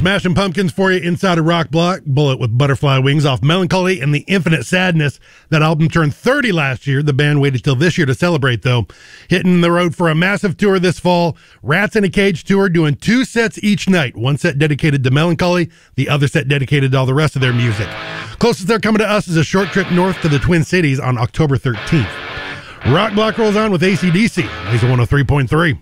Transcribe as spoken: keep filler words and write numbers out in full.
Smashing Pumpkins for you inside a rock block. Bullet with Butterfly Wings off Melancholy and the Infinite Sadness. That album turned thirty last year. The band waited till this year to celebrate, though. Hitting the road for a massive tour this fall. Rats in a Cage tour, doing two sets each night. One set dedicated to Melancholy, the other set dedicated to all the rest of their music. Closest they're coming to us is a short trip north to the Twin Cities on October thirteenth. Rock Block rolls on with A C D C. Laser one oh three point three.